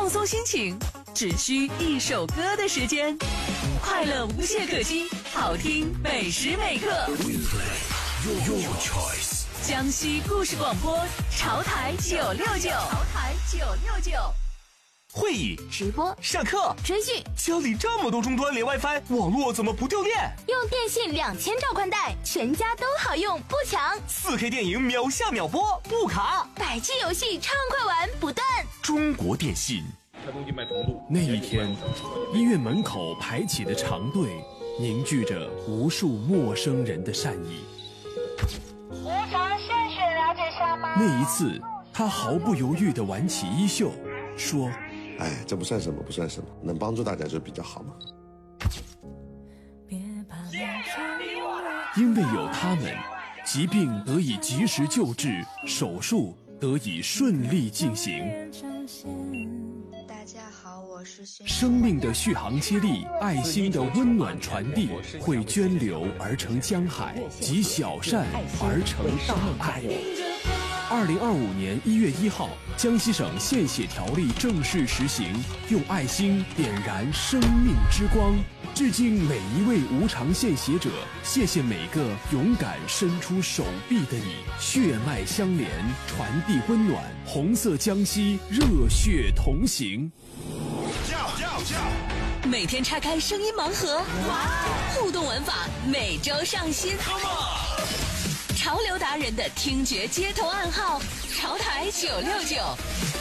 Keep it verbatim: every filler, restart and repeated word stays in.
放松心情，只需一首歌的时间，快乐无懈可击，好听每时每刻。Your choice。江西故事广播，潮台九六九，潮台九六九。 会议、 直播、 上课、 追剧， 家里这么多终端连 WiFi， 网络怎么不掉电？ 用电信两千兆宽带，全家都好用，不抢。 四 K 电影秒下秒播，不卡。 百 G 游戏畅快玩，不断。 中国电信。 那一天，医院门口排起的长队，凝聚着无数陌生人的善意。 无偿献血了解下吗？ 那一次，他毫不犹豫地挽起衣袖，说： 哎，这不算什么，不算什么，能帮助大家就比较好嘛。 因为有他们，疾病得以及时救治，手术得以顺利进行。 大家好，我是生命的续航接力，爱心的温暖传递，会涓流而成江海，集小善而成大爱。二零二五年一月一号，江西省献血条例正式实行，用爱心点燃生命之光，致敬每一位无偿献血者，谢谢每个勇敢伸出手臂的你，血脉相连，传递温暖，红色江西，热血同行。 每天拆开声音盲盒，互动玩法每周上新。潮流达人的听觉街头暗号，潮台九六九。